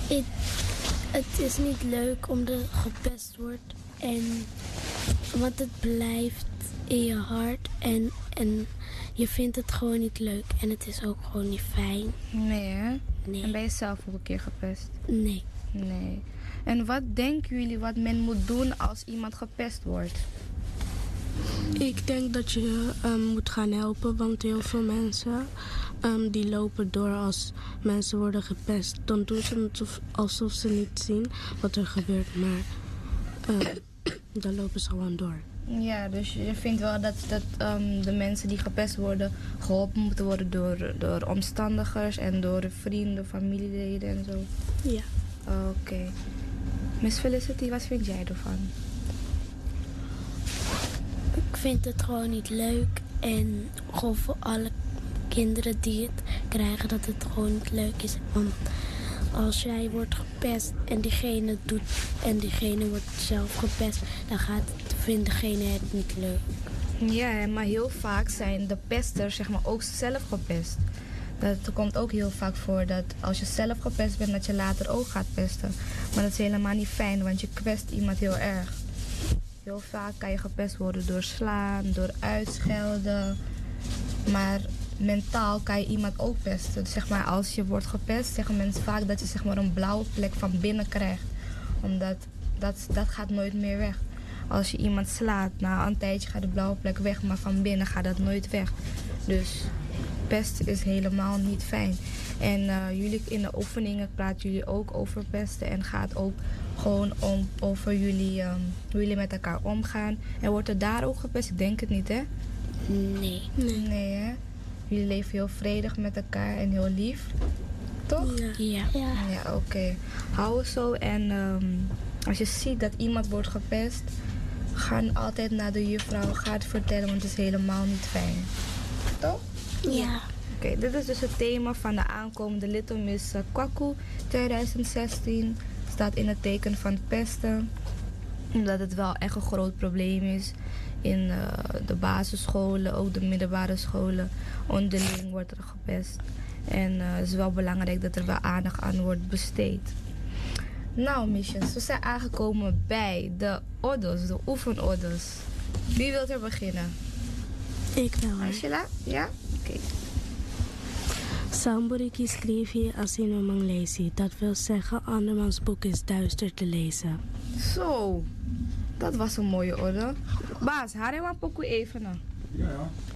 Het, het is niet leuk omdat er gepest wordt. Want het blijft in je hart. En je vindt het gewoon niet leuk. En het is ook gewoon niet fijn. Nee, hè? Nee. En ben je zelf ook een keer gepest? Nee. Nee. En wat denken jullie wat men moet doen als iemand gepest wordt? Ik denk dat je moet gaan helpen, want heel veel mensen die lopen door als mensen worden gepest. Dan doen ze het alsof ze niet zien wat er gebeurt, maar dan lopen ze gewoon door. Ja, dus je vindt wel dat de mensen die gepest worden geholpen moeten worden door omstandigers en door vrienden, familieleden en zo? Ja. Oké. Miss Felicity, wat vind jij ervan? Ik vind het gewoon niet leuk. En gewoon voor alle kinderen die het krijgen dat het gewoon niet leuk is. Want als jij wordt gepest en diegene doet en diegene wordt zelf gepest, dan vindt degene het niet leuk. Ja, maar heel vaak zijn de pesters zeg maar ook zelf gepest. Dat komt ook heel vaak voor dat als je zelf gepest bent, dat je later ook gaat pesten. Maar dat is helemaal niet fijn, want je kwetst iemand heel erg. Heel vaak kan je gepest worden door slaan, door uitschelden. Maar mentaal kan je iemand ook pesten. Dus zeg maar, als je wordt gepest, zeggen mensen vaak dat je zeg maar een blauwe plek van binnen krijgt. Omdat dat gaat nooit meer weg. Als je iemand slaat, na een tijdje gaat de blauwe plek weg, maar van binnen gaat dat nooit weg. Dus pest is helemaal niet fijn. En jullie in de oefeningen praten jullie ook over pesten en gaat ook gewoon over jullie, hoe jullie met elkaar omgaan. En wordt er daar ook gepest? Ik denk het niet, hè? Nee. Nee, hè? Jullie leven heel vredig met elkaar en heel lief. Toch? Ja. Ja, oké. Hou het zo. En als je ziet dat iemand wordt gepest, ga altijd naar de juffrouw. Ga het vertellen, want het is helemaal niet fijn. Toch? Ja. Oké, dit is dus het thema van de aankomende Little Miss Kwaku 2016. Staat in het teken van pesten. Omdat het wel echt een groot probleem is. In de basisscholen, ook de middelbare scholen. Onderling wordt er gepest. En het is wel belangrijk dat er wel aandacht aan wordt besteed. Nou, meisjes, we zijn aangekomen bij de oddos, de oefenoddos. Wie wil er beginnen? Ik wel. Angela? Ja? Oké. Samburiki schreef je asino mang lezi. Dat wil zeggen, andermans boek is duister te lezen. Zo, dat was een mooie orde. Baas, harewa poku even. Ja.